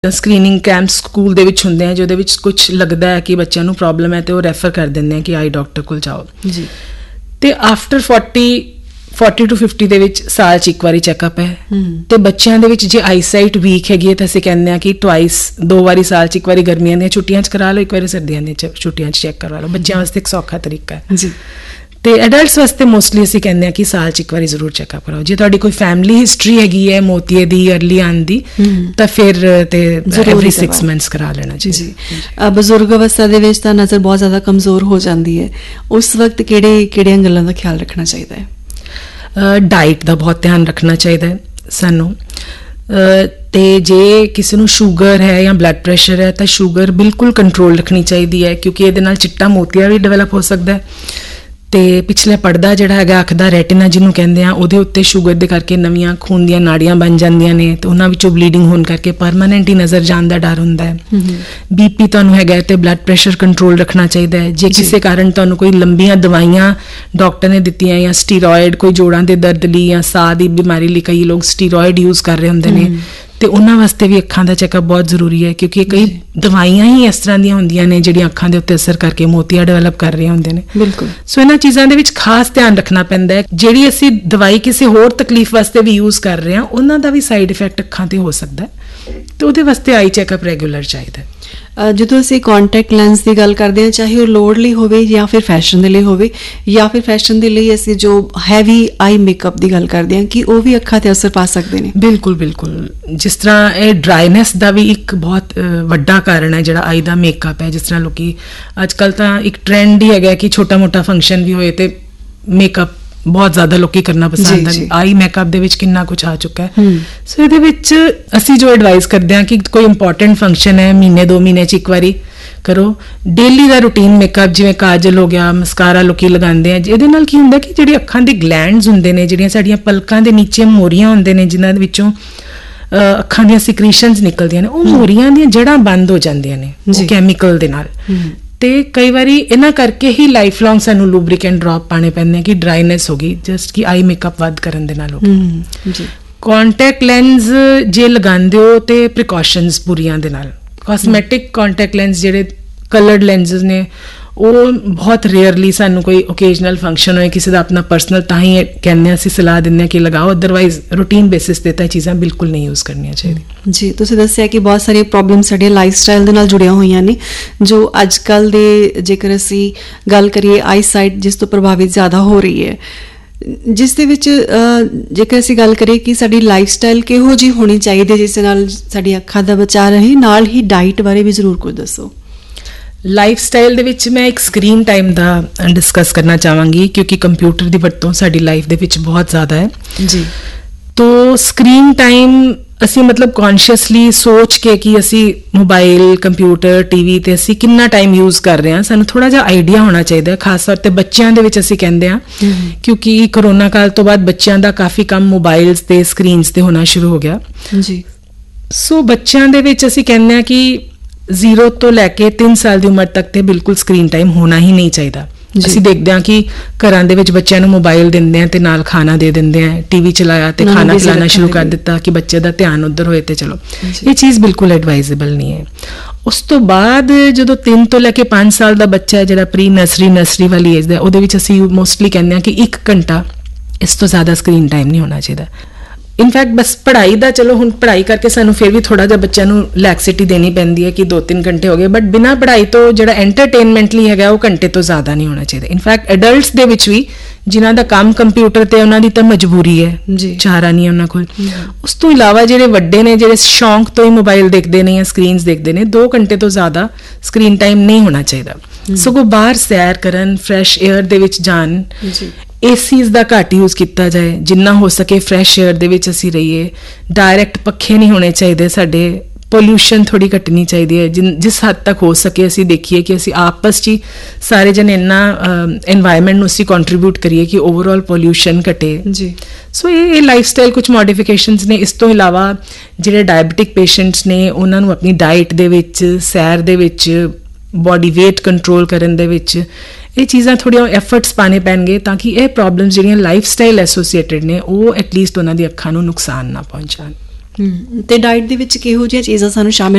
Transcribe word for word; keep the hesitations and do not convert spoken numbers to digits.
Screening camp school ਦੇ ਵਿੱਚ ਹੁੰਦੇ ਆ ਜਿਹਦੇ ਵਿੱਚ ਕੁਝ ਲੱਗਦਾ ਹੈ ਕਿ ਬੱਚਿਆਂ ਨੂੰ ਪ੍ਰੋਬਲਮ ਹੈ ਤੇ ਉਹ ਰੈਫਰ ਕਰ ਦਿੰਦੇ ਆ ਕਿ ਆਈ ਡਾਕਟਰ ਕੋਲ ਜਾਓ ਜੀ। ਤੇ after forty forty to fifty ਦੇ ਵਿੱਚ ਸਾਲ 'ਚ ਇੱਕ ਵਾਰੀ ਚੈੱਕਅਪ ਹੈ। ਤੇ ਬੱਚਿਆਂ ਦੇ ਵਿੱਚ ਜੇ ਆਈਸਾਈਟ ਵੀਕ ਹੈਗੀ ਹੈ ਤਾਂ ਅਸੀਂ ਕਹਿੰਦੇ ਆ ਕਿ ਟਵਾਈਸ ਦੋ ਵਾਰੀ ਸਾਲ 'ਚ ਇੱਕ ਵਾਰੀ ਗਰਮੀਆਂ ਦੀਆਂ ਛੁੱਟੀਆਂ 'ਚ ਕਰਾ ਲਓ, ਇੱਕ ਵਾਰੀ ਸਰਦੀਆਂ ਦੀਆਂ ਛੁੱਟੀਆਂ 'ਚ ਚੈੱਕ ਕਰਵਾ ਲਓ। ਬੱਚਿਆਂ ਵਾਸਤੇ ਇੱਕ ਸੌਖਾ ਤਰੀਕਾ ਹੈ ਜੀ। ਤੇ ਐਡਲਟਸ ਵਾਸਤੇ ਮੋਸਟਲੀ ਅਸੀਂ ਕਹਿੰਦੇ ਆ ਕਿ ਸਾਲ 'ਚ ਇੱਕ ਵਾਰੀ ਜ਼ਰੂਰ ਚੈੱਕਅਪ ਕਰਾਓ। ਜੇ ਤੁਹਾਡੀ ਕੋਈ ਫੈਮਿਲੀ ਹਿਸਟਰੀ ਹੈਗੀ ਹੈ ਮੋਤੀਏ ਦੀ ਅਰਲੀ ਆਉਣ ਦੀ ਤਾਂ ਫਿਰ ਤੇ ਐਵਰੀ ਸਿਕਸ ਮੰਥਸ ਕਰਾ ਲੈਣਾ ਜੀ। ਜੀ ਬਜ਼ੁਰਗ ਅਵਸਥਾ ਦੇ ਵਿੱਚ ਤਾਂ ਨਜ਼ਰ ਬਹੁਤ ਜ਼ਿਆਦਾ ਕਮਜ਼ੋਰ ਹੋ ਜਾਂਦੀ ਹੈ, ਉਸ ਵਕਤ ਕਿਹੜੇ ਕਿਹੜੀਆਂ ਗੱਲਾਂ ਦਾ ਖਿਆਲ ਰੱਖਣਾ ਚਾਹੀਦਾ ਹੈ? ਡਾਈਟ ਦਾ ਬਹੁਤ ਧਿਆਨ ਰੱਖਣਾ ਚਾਹੀਦਾ ਹੈ ਸਾਨੂੰ। ਤੇ ਜੇ ਕਿਸੇ ਨੂੰ ਸ਼ੂਗਰ ਹੈ ਜਾਂ ਬਲੱਡ ਪ੍ਰੈਸ਼ਰ ਹੈ ਤਾਂ ਸ਼ੂਗਰ ਬਿਲਕੁਲ ਕੰਟਰੋਲ ਰੱਖਣੀ ਚਾਹੀਦੀ ਹੈ, ਕਿਉਂਕਿ ਇਹਦੇ ਨਾਲ ਚਿੱਟਾ ਮੋਤੀਆ ਵੀ ਡਿਵੈਲਪ ਹੋ ਸਕਦਾ ਹੈ। ਤੇ ਪਿਛਲੇ ਪਰਦਾ ਜਿਹੜਾ ਹੈਗਾ ਅੱਖ ਦਾ ਰੈਟਿਨਾ ਜਿਹਨੂੰ ਕਹਿੰਦੇ ਆ, ਉਹਦੇ ਉੱਤੇ ਸ਼ੂਗਰ ਦੇ ਕਰਕੇ ਨਵੀਆਂ ਖੂਨ ਦੀਆਂ ਨਾੜੀਆਂ ਬਣ ਜਾਂਦੀਆਂ ਨੇ ਤੇ ਉਹਨਾਂ ਵਿੱਚੋਂ ਬਲੀਡਿੰਗ ਹੋਣ ਕਰਕੇ ਪਰਮਾਨੈਂਟ ਹੀ ਨਜ਼ਰ ਜਾਣ ਦਾ ਡਰ ਹੁੰਦਾ ਹੈ। ਬੀਪੀ ਤੁਹਾਨੂੰ ਹੈਗਾ ਤੇ ਬਲੱਡ ਪ੍ਰੈਸ਼ਰ ਕੰਟਰੋਲ ਰੱਖਣਾ ਚਾਹੀਦਾ ਹੈ। ਜੇ ਕਿਸੇ ਕਾਰਨ ਤੁਹਾਨੂੰ ਕੋਈ ਲੰਬੀਆਂ ਦਵਾਈਆਂ ਡਾਕਟਰ ਨੇ ਦਿੱਤੀਆਂ ਜਾਂ ਸਟੀਰੋਇਡ ਕੋਈ ਜੋੜਾਂ ਦੇ ਦਰਦ ਲਈ ਜਾਂ ਸਾਹ ਦੀ ਬਿਮਾਰੀ ਲਈ ਕਈ ਲੋਕ ਸਟੀਰੋਇਡ ਯੂਜ਼ ਕਰ ਰਹੇ ਹੁੰਦੇ ਨੇ, ਤੇ ਉਹਨਾਂ ਵਾਸਤੇ ਵੀ ਅੱਖਾਂ ਦਾ ਚੈੱਕਅਪ ਬਹੁਤ ਜ਼ਰੂਰੀ ਹੈ, ਕਿਉਂਕਿ ਕਈ ਦਵਾਈਆਂ ਹੀ ਇਸ ਤਰ੍ਹਾਂ ਦੀਆਂ ਹੁੰਦੀਆਂ ਨੇ ਜਿਹੜੀਆਂ ਅੱਖਾਂ ਦੇ ਉੱਤੇ ਅਸਰ ਕਰਕੇ ਮੋਤੀਆ ਡਿਵੈਲਪ ਕਰ ਰਹੀਆਂ ਹੁੰਦੇ ਨੇ। ਬਿਲਕੁਲ। ਸੋ ਇਹਨਾਂ ਚੀਜ਼ਾਂ ਦੇ ਵਿੱਚ ਖਾਸ ਧਿਆਨ ਰੱਖਣਾ ਪੈਂਦਾ ਹੈ। ਜਿਹੜੀ ਅਸੀਂ ਦਵਾਈ ਕਿਸੇ ਹੋਰ ਤਕਲੀਫ ਵਾਸਤੇ ਵੀ ਯੂਜ਼ ਕਰ ਰਹੇ ਹਾਂ ਉਹਨਾਂ ਦਾ ਵੀ ਸਾਈਡ ਇਫੈਕਟ ਅੱਖਾਂ ਤੇ ਹੋ ਸਕਦਾ ਹੈ, ਤੇ ਉਹਦੇ ਵਾਸਤੇ ਆਈ ਚੈੱਕਅਪ ਰੈਗੂਲਰ ਚਾਹੀਦਾ ਹੈ। ਜਦੋਂ ਅਸੀਂ ਕੰਟੈਕਟ ਲੈਂਸ ਦੀ ਗੱਲ ਕਰਦੇ ਹਾਂ, ਚਾਹੇ ਉਹ ਲੋੜ ਲਈ ਹੋਵੇ ਜਾਂ ਫਿਰ ਫੈਸ਼ਨ ਦੇ ਲਈ ਹੋਵੇ, ਜਾਂ ਫਿਰ ਫੈਸ਼ਨ ਦੇ ਲਈ ਅਸੀਂ ਜੋ ਹੈਵੀ ਆਈ ਮੇਕਅਪ ਦੀ ਗੱਲ ਕਰਦੇ ਹਾਂ ਕਿ ਉਹ ਵੀ ਅੱਖਾਂ ਤੇ ਅਸਰ ਪਾ ਸਕਦੇ ਨੇ? ਬਿਲਕੁਲ ਬਿਲਕੁਲ। ਜਿਸ ਤਰ੍ਹਾਂ ਇਹ ਡਰਾਈਨੈਸ ਦਾ ਵੀ ਇੱਕ ਬਹੁਤ ਵੱਡਾ ਕਾਰਨ ਹੈ ਜਿਹੜਾ ਆਈ ਦਾ ਮੇਕਅਪ ਹੈ। ਜਿਸ ਤਰ੍ਹਾਂ ਲੋਕੀ ਅੱਜ ਕੱਲ੍ਹ ਤਾਂ ਇੱਕ ਟ੍ਰੈਂਡ ਹੀ ਹੈਗਾ ਕਿ ਛੋਟਾ ਮੋਟਾ ਫੰਕਸ਼ਨ ਵੀ ਹੋਏ ਤੇ ਮੇਕਅਪ ਬਹੁਤ ਜ਼ਿਆਦਾ ਲੋਕੀ ਕਰਨਾ ਪਸੰਦ ਹੈ। ਆਈ ਮੇਕਅਪ ਦੇ ਵਿੱਚ ਕਿੰਨਾ ਕੁਝ ਆ ਚੁੱਕਾ ਹੈ। ਸੋ ਇਹਦੇ ਵਿੱਚ ਅਸੀਂ ਜੋ ਐਡਵਾਈਸ ਕਰਦੇ ਹਾਂ ਕਿ ਕੋਈ ਇੰਪੋਰਟੈਂਟ ਫੰਕਸ਼ਨ ਹੈ ਮਹੀਨੇ ਦੋ ਮਹੀਨੇ 'ਚ ਇੱਕ ਵਾਰੀ ਕਰੋ। ਡੇਲੀ ਦਾ ਰੂਟੀਨ ਮੇਕਅਪ ਜਿਵੇਂ ਕਾਜਲ ਹੋ ਗਿਆ, ਮਸਕਾਰਾ ਲੋਕੀ ਲਗਾਉਂਦੇ ਆ। ਇਹਦੇ ਨਾਲ ਕੀ ਹੁੰਦਾ ਕਿ ਜਿਹੜੀ ਅੱਖਾਂ ਦੇ ਗਲੈਂਡਸ ਹੁੰਦੇ ਨੇ, ਜਿਹੜੀਆਂ ਸਾਡੀਆਂ ਪਲਕਾਂ ਦੇ ਨੀਚੇ ਮੋਰੀਆਂ ਹੁੰਦੇ ਨੇ ਜਿਨ੍ਹਾਂ ਦੇ ਵਿੱਚੋਂ ਅੱਖਾਂ ਦੀਆਂ ਸਿਕ੍ਰੀਸ਼ਨਸ ਨਿਕਲਦੀਆਂ ਨੇ, ਉਹ ਮੋਰੀਆਂ ਦੀਆਂ ਜੜ੍ਹਾਂ ਬੰਦ ਹੋ ਜਾਂਦੀਆਂ ਨੇ ਕੈਮੀਕਲ ਦੇ ਨਾਲ। ਤੇ ਕਈ ਵਾਰੀ ਇਹਨਾਂ ਕਰਕੇ ਹੀ ਲਾਈਫ ਲੌਂਗ ਸਾਨੂੰ ਲੂਬਰੀਕੈਂਟ ਡ੍ਰੌਪ ਪਾਣੇ ਪੈਂਦੇ ਆ ਕਿ ਡਰਾਈਨੈਸ ਹੋ ਗਈ ਜਸਟ ਕਿ ਆਈ ਮੇਕਅਪ ਵੱਧ ਕਰਨ ਦੇ ਨਾਲ ਹੋ ਗਈ। ਕੰਟੈਕਟ ਲੈਂਸ ਜੇ ਲਗਾਉਂਦੇ ਹੋ ਤੇ ਪ੍ਰੀਕਾਸ਼ਨਸ ਪੂਰੀਆਂ ਦੇ ਨਾਲ। ਕਾਸਮੈਟਿਕ ਕੰਟੈਕਟ ਲੈਂਸ ਜਿਹੜੇ ਕਲਰਡ ਲੈਂਸਸ ਨੇ ਉਹ ਬਹੁਤ ਰੇਅਰਲੀ ਸਾਨੂੰ ਕੋਈ ਓਕੇਜਨਲ ਫੰਕਸ਼ਨ ਹੋਏ ਕਿਸੇ ਦਾ ਆਪਣਾ ਪਰਸਨਲ ਤਾਂ ਹੀ ਕਹਿੰਦੇ ਹਾਂ ਅਸੀਂ ਸਲਾਹ ਦਿੰਦੇ ਹਾਂ ਕਿ ਲਗਾਓ, ਅਦਰਵਾਈਜ਼ ਰੂਟੀਨ ਬੇਸਿਸ ਤੇ ਤਾਂ ਚੀਜ਼ਾਂ ਬਿਲਕੁਲ ਨਹੀਂ ਯੂਜ਼ ਕਰਨੀਆਂ ਚਾਹੀਦੀਆਂ। ਜੀ, ਤੁਸੀਂ ਦੱਸਿਆ ਕਿ ਬਹੁਤ ਸਾਰੀਆਂ ਪ੍ਰੋਬਲਮ ਸਾਡੀਆਂ ਲਾਈਫ ਸਟਾਈਲ ਦੇ ਨਾਲ ਜੁੜੀਆਂ ਹੋਈਆਂ ਨੇ, ਜੋ ਅੱਜ ਕੱਲ੍ਹ ਦੇ ਜੇਕਰ ਅਸੀਂ ਗੱਲ ਕਰੀਏ ਆਈ ਸਾਈਟ ਜਿਸ ਤੋਂ ਪ੍ਰਭਾਵਿਤ ਜ਼ਿਆਦਾ ਹੋ ਰਹੀ ਹੈ, ਜਿਸ ਦੇ ਵਿੱਚ ਜੇਕਰ ਅਸੀਂ ਗੱਲ ਕਰੀਏ ਕਿ ਸਾਡੀ ਲਾਈਫ ਸਟਾਈਲ ਕਿਹੋ ਜਿਹੀ ਹੋਣੀ ਚਾਹੀਦੀ ਜਿਸ ਨਾਲ ਸਾਡੀ ਅੱਖਾਂ ਦਾ ਬਚਾਅ ਰਹੇ, ਨਾਲ ਹੀ ਡਾਈਟ ਬਾਰੇ ਵੀ ਜ਼ਰੂਰ ਕੁਝ ਦੱਸੋ। ਲਾਈਫ ਸਟਾਈਲ ਦੇ ਵਿੱਚ ਮੈਂ ਇੱਕ ਸਕਰੀਨ ਟਾਈਮ ਦਾ ਡਿਸਕਸ ਕਰਨਾ ਚਾਹਾਂਗੀ, ਕਿਉਂਕਿ ਕੰਪਿਊਟਰ ਦੀ ਵਰਤੋਂ ਸਾਡੀ ਲਾਈਫ ਦੇ ਵਿੱਚ ਬਹੁਤ ਜ਼ਿਆਦਾ ਹੈ ਜੀ। ਤੋ ਸਕਰੀਨ ਟਾਈਮ ਅਸੀਂ ਮਤਲਬ ਕੌਨਸ਼ੀਅਸਲੀ ਸੋਚ ਕੇ ਕਿ ਅਸੀਂ ਮੋਬਾਈਲ, ਕੰਪਿਊਟਰ, ਟੀਵੀ ਤੇ ਅਸੀਂ ਕਿੰਨਾ ਟਾਈਮ ਯੂਜ਼ ਕਰ ਰਹੇ ਹਾਂ, ਸਾਨੂੰ ਥੋੜਾ ਜਿਹਾ ਆਈਡੀਆ ਹੋਣਾ ਚਾਹੀਦਾ ਹੈ। ਖਾਸ ਤੌਰ ਤੇ ਬੱਚਿਆਂ ਦੇ ਵਿੱਚ ਅਸੀਂ ਕਹਿੰਦੇ ਹਾਂ, ਕਿਉਂਕਿ ਕਰੋਨਾ ਕਾਲ ਤੋਂ ਬਾਅਦ ਬੱਚਿਆਂ ਦਾ ਕਾਫੀ ਕੰਮ ਮੋਬਾਈਲਸ ਤੇ ਸਕਰੀਨਸ ਤੇ ਹੋਣਾ ਸ਼ੁਰੂ ਹੋ ਗਿਆ ਜੀ। ਸੋ ਬੱਚਿਆਂ ਦੇ ਵਿੱਚ ਅਸੀਂ ਕਹਿੰਦੇ ਹਾਂ ਕਿ ਜ਼ੀਰੋ ਤੋਂ ਲੈ ਕੇ ਤਿੰਨ ਸਾਲ ਦੀ ਉਮਰ ਤੱਕ ਤੇ ਬਿਲਕੁਲ ਸਕਰੀਨ ਟਾਈਮ ਹੋਣਾ ਹੀ ਨਹੀਂ ਚਾਹੀਦਾ। ਅਸੀਂ ਦੇਖਦੇ ਹਾਂ ਕਿ ਘਰਾਂ ਦੇ ਵਿੱਚ ਬੱਚਿਆਂ ਨੂੰ ਮੋਬਾਈਲ ਦਿੰਦੇ ਆ ਤੇ ਨਾਲ ਖਾਣਾ ਦੇ ਦਿੰਦੇ ਆ, ਟੀਵੀ ਚਲਾਇਆ ਤੇ ਖਾਣਾ ਖਿਲਾਣਾ ਸ਼ੁਰੂ ਕਰ ਦਿੱਤਾ ਕਿ ਬੱਚੇ ਦਾ ਧਿਆਨ ਉੱਧਰ ਹੋਏ ਤੇ ਚਲੋ, ਇਹ ਚੀਜ਼ ਬਿਲਕੁਲ ਐਡਵਾਈਜ਼ੇਬਲ ਨਹੀਂ ਹੈ। ਉਸ ਤੋਂ ਬਾਅਦ ਜਦੋਂ ਤਿੰਨ ਤੋਂ ਲੈ ਕੇ ਪੰਜ ਸਾਲ ਦਾ ਬੱਚਾ ਹੈ ਜਿਹੜਾ ਪ੍ਰੀ ਨਰਸਰੀ ਨਰਸਰੀ ਵਾਲੀ ਏਜ ਦਾ, ਉਹਦੇ ਵਿੱਚ ਅਸੀਂ ਮੋਸਟਲੀ ਕਹਿੰਦੇ ਹਾਂ ਕਿ ਇੱਕ ਘੰਟਾ ਇਸ ਤੋਂ ਜ਼ਿਆਦਾ ਸਕਰੀਨ ਟਾਈਮ ਨਹੀਂ ਹੋਣਾ ਚਾਹੀਦਾ। ਇਨਫੈਕਟ ਬਸ ਪੜ੍ਹਾਈ ਦਾ ਚਲੋ ਹੁਣ ਪੜ੍ਹਾਈ ਕਰਕੇ ਸਾਨੂੰ ਫਿਰ ਵੀ ਥੋੜਾ ਜਿਹਾ ਬੱਚਿਆਂ ਨੂੰ ਲੈਕਸਿਟੀ ਦੇਣੀ ਪੈਂਦੀ ਹੈ ਕਿ ਦੋ ਤਿੰਨ ਘੰਟੇ ਹੋ ਗਏ, ਬਟ ਬਿਨਾਂ ਪੜ੍ਹਾਈ ਤੋਂ ਜਿਹੜਾ ਐਂਟਰਟੇਨਮੈਂਟ ਲਈ ਹੈਗਾ ਉਹ ਘੰਟੇ ਤੋਂ ਜ਼ਿਆਦਾ ਨਹੀਂ ਹੋਣਾ ਚਾਹੀਦਾ। ਇਨਫੈਕਟ ਐਡਲਟਸ ਦੇ ਵਿੱਚ ਵੀ ਜਿਨ੍ਹਾਂ ਦਾ ਕੰਮ ਕੰਪਿਊਟਰ ਤੇ ਉਹਨਾਂ ਦੀ ਤਾਂ ਮਜਬੂਰੀ ਹੈ, ਚਾਰਾ ਨਹੀਂ ਉਹਨਾਂ ਕੋਲ। ਉਸ ਤੋਂ ਇਲਾਵਾ ਜਿਹੜੇ ਵੱਡੇ ਨੇ ਜਿਹੜੇ ਸ਼ੌਂਕ ਤੋਂ ਹੀ ਮੋਬਾਈਲ ਦੇਖਦੇ ਨੇ ਜਾਂ ਸਕਰੀਨਸ ਦੇਖਦੇ ਨੇ, ਦੋ ਘੰਟੇ ਤੋਂ ਜ਼ਿਆਦਾ ਸਕਰੀਨ ਟਾਈਮ ਨਹੀਂ ਹੋਣਾ ਚਾਹੀਦਾ। ਸਗੋਂ ਬਾਹਰ ਸੈਰ ਕਰਨ, ਫਰੈਸ਼ ਏਅਰ ਦੇ ਵਿੱਚ ਜਾਣ, ਏਸੀਜ਼ ਦਾ ਘੱਟ ਯੂਜ਼ ਕੀਤਾ ਜਾਏ, ਜਿੰਨਾ ਹੋ ਸਕੇ ਫਰੈਸ਼ ਏਅਰ ਦੇ ਵਿੱਚ ਅਸੀਂ ਰਹੀਏ। ਡਾਇਰੈਕਟ ਪੱਖੇ ਨਹੀਂ ਹੋਣੇ ਚਾਹੀਦੇ ਸਾਡੇ, ਪੋਲਿਊਸ਼ਨ ਥੋੜੀ ਘਟਣੀ ਚਾਹੀਦੀ ਹੈ। ਜਿਸ ਹੱਦ ਤੱਕ ਹੋ ਸਕੇ ਅਸੀਂ ਦੇਖੀਏ ਕਿ ਅਸੀਂ ਆਪਸ 'ਚ ਹੀ ਸਾਰੇ ਜਣੇ ਇੰਨਾ ਐਨਵਾਇਰਨਮੈਂਟ ਨੂੰ ਅਸੀਂ ਕੰਟਰੀਬਿਊਟ ਕਰੀਏ ਕਿ ਓਵਰਆਲ ਪੋਲਿਊਸ਼ਨ ਘਟੇ ਜੀ। ਸੋ ਇਹ ਇਹ ਲਾਈਫ ਸਟਾਈਲ ਕੁਝ ਮੋਡੀਫਿਕੇਸ਼ਨਸ ਨੇ। ਇਸ ਤੋਂ ਇਲਾਵਾ ਜਿਹੜੇ ਡਾਇਬਟਿਕ ਪੇਸ਼ੈਂਟਸ ਨੇ ਉਹਨਾਂ ਨੂੰ ਆਪਣੀ ਡਾਈਟ ਦੇ ਵਿੱਚ, ਸੈਰ ਦੇ ਵਿੱਚ, ਬੋਡੀ ਵੇਟ ਕੰਟਰੋਲ ਕਰਨ ਦੇ ਵਿੱਚ ਇਹ ਚੀਜ਼ਾਂ ਥੋੜ੍ਹੀਆਂ ਐਫਰਟਸ ਪਾਣੇ ਪੈਣਗੇ ਤਾਂ ਕਿ ਇਹ ਪ੍ਰੋਬਲਮਸ ਜਿਹੜੀਆਂ ਲਾਈਫ ਸਟਾਈਲ ਐਸੋਸੀਏਟਿਡ ਨੇ ਉਹ ਐਟਲੀਸਟ ਉਹਨਾਂ ਦੀ ਅੱਖਾਂ ਨੂੰ ਨੁਕਸਾਨ ਨਾ ਪਹੁੰਚਾਉਣ। ਤੇ ਡਾਈਟ ਦੇ ਵਿੱਚ ਕਿਹੋ ਜਿਹੀਆਂ ਚੀਜ਼ਾਂ ਸਾਨੂੰ ਸ਼ਾਮਿਲ